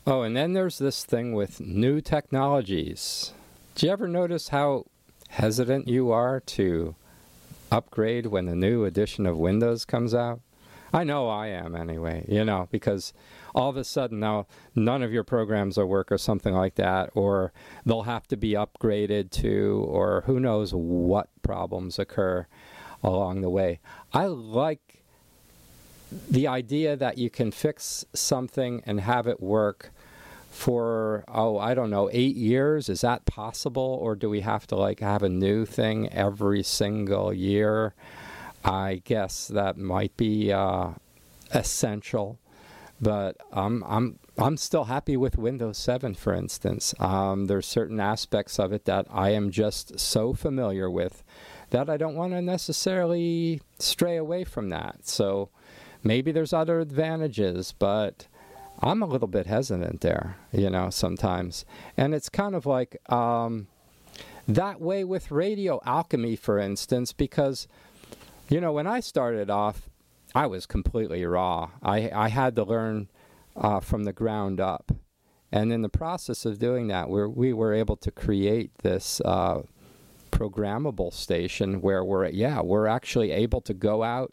Oh, and then there's this thing with new technologies. Do you ever notice how hesitant you are to upgrade when the new edition of Windows comes out? I know I am anyway, because all of a sudden now none of your programs will work or something like that, or they'll have to be upgraded to, or who knows what problems occur along the way. I like the idea that you can fix something and have it work for, 8 years. Is that possible? Or do we have to have a new thing every single year? I guess that might be essential, but I'm still happy with Windows 7, for instance. There's certain aspects of it that I am just so familiar with that I don't want to necessarily stray away from that. So maybe there's other advantages, but I'm a little bit hesitant there, sometimes. And it's kind of like that way with Radio Alchemy, for instance, because when I started off, I was completely raw. I had to learn from the ground up. And in the process of doing that, we were able to create this programmable station where we're actually able to go out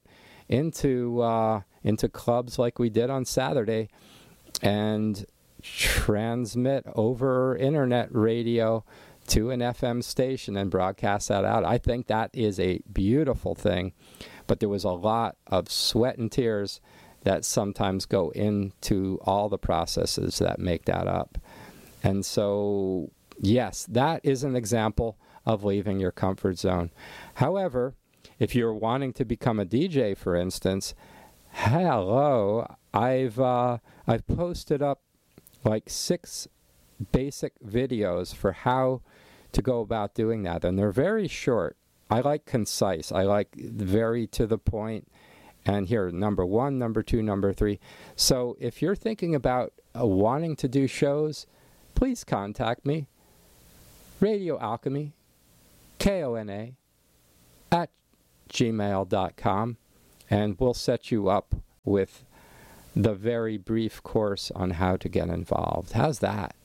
into clubs like we did on Saturday and transmit over internet radio to an FM station and broadcast that out. I think that is a beautiful thing, but there was a lot of sweat and tears that sometimes go into all the processes that make that up. And so, yes, that is an example of leaving your comfort zone. However, if you're wanting to become a DJ, for instance, hello, I've posted up 6 basic videos for how to go about doing that, and they're very short. I like concise. I like very to the point. And here, number 1, number 2, number 3. So if you're thinking about wanting to do shows, please contact me. Radio Alchemy, KONA, @gmail.com, and we'll set you up with the very brief course on how to get involved. How's that?